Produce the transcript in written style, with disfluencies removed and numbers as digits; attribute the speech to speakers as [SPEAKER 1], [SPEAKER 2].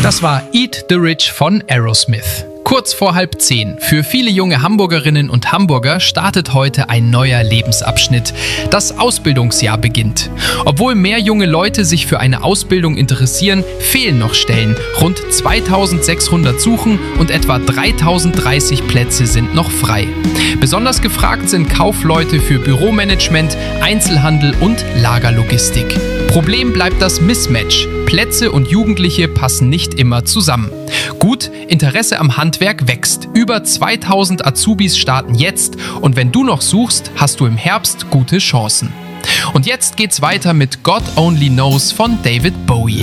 [SPEAKER 1] Das war Eat the Rich von Aerosmith. Kurz vor 9:30. Für viele junge Hamburgerinnen und Hamburger startet heute ein neuer Lebensabschnitt. Das Ausbildungsjahr beginnt. Obwohl mehr junge Leute sich für eine Ausbildung interessieren, fehlen noch Stellen. Rund 2600 suchen und etwa 3030 Plätze sind noch frei. Besonders gefragt sind Kaufleute für Büromanagement, Einzelhandel und Lagerlogistik. Problem bleibt das Mismatch. Plätze und Jugendliche passen nicht immer zusammen. Gut, Interesse am Handwerk wächst. Über 2000 Azubis starten jetzt und wenn du noch suchst, hast du im Herbst gute Chancen. Und jetzt geht's weiter mit God Only Knows von David Bowie.